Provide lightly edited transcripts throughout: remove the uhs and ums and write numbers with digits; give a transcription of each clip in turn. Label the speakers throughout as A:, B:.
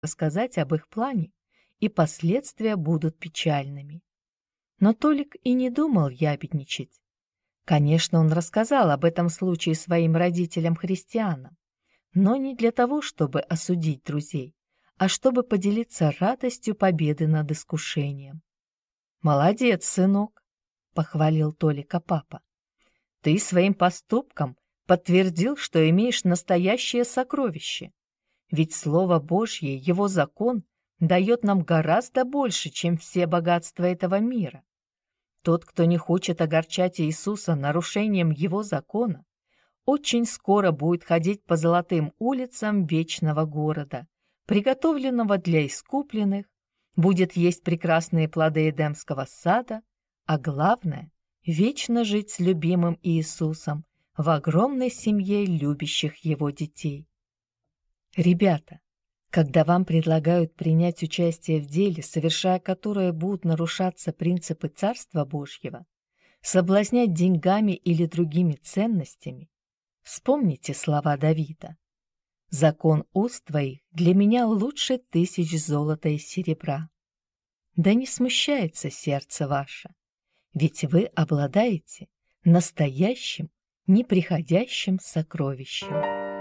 A: рассказать об их плане, и последствия будут печальными. Но Толик и не думал ябедничать. Конечно, он рассказал об этом случае своим родителям-христианам, но не для того, чтобы осудить друзей, а чтобы поделиться радостью победы над искушением. «Молодец, сынок!» — похвалил Толика папа. «Ты своим поступком подтвердил, что имеешь настоящее сокровище. Ведь Слово Божье, Его закон, дает нам гораздо больше, чем все богатства этого мира. Тот, кто не хочет огорчать Иисуса нарушением Его закона, очень скоро будет ходить по золотым улицам вечного города, приготовленного для искупленных, будет есть прекрасные плоды Эдемского сада, а главное – вечно жить с любимым Иисусом в огромной семье любящих Его детей. Ребята, когда вам предлагают принять участие в деле, совершая которое будут нарушаться принципы Царства Божьего, соблазнять деньгами или другими ценностями, вспомните слова Давида. «Закон уст твоих для меня лучше 1000 золота и серебра». Да не смущается сердце ваше, ведь вы обладаете настоящим, неприходящим сокровищем.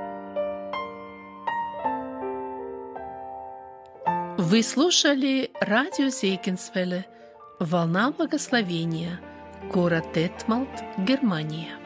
B: Вы слушали радио Зегенсвелле «Волна благословения», город Детмалт, Германия.